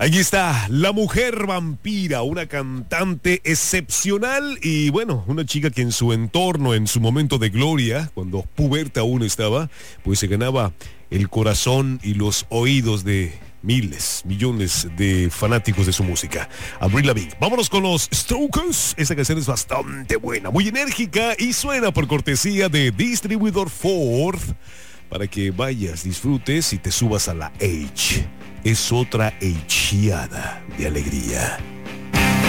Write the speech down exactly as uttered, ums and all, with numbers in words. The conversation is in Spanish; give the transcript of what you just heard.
Aquí está, la mujer vampira, una cantante excepcional y bueno, una chica que en su entorno, en su momento de gloria, cuando puberta aún estaba, pues se ganaba el corazón y los oídos de miles, millones de fanáticos de su música. Avril Lavigne. Vámonos con los Strokers. Esta canción es bastante buena, muy enérgica y suena por cortesía de Distribuidor Ford para que vayas, disfrutes y te subas a la H. Es otra Hada de alegría.